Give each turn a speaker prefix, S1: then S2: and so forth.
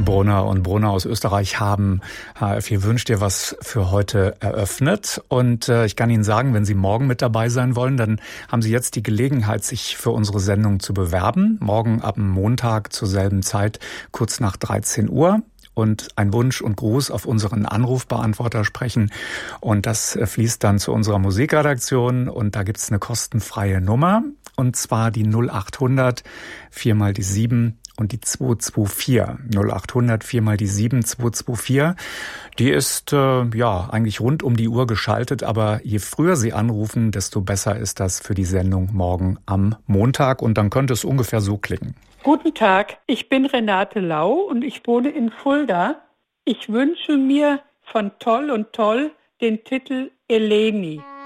S1: Brunner und Brunner aus Österreich haben HF4 wünscht dir was für heute eröffnet. Und ich kann Ihnen sagen, wenn Sie morgen mit dabei sein wollen, dann haben Sie jetzt die Gelegenheit, sich für unsere Sendung zu bewerben. Morgen ab Montag zur selben Zeit, kurz nach 13 Uhr. Und ein Wunsch und Gruß auf unseren Anrufbeantworter sprechen. Und das fließt dann zu unserer Musikredaktion. Und da gibt's eine kostenfreie Nummer. Und zwar die 0800 4 mal die 7 und die 224. 0800 4 mal die 7 224. Die ist eigentlich rund um die Uhr geschaltet. Aber je früher Sie anrufen, desto besser ist das für die Sendung morgen am Montag. Und dann könnte es ungefähr so klingen.
S2: Guten Tag, ich bin Renate Lau und ich wohne in Fulda. Ich wünsche mir von Toll und Toll den Titel Eleni.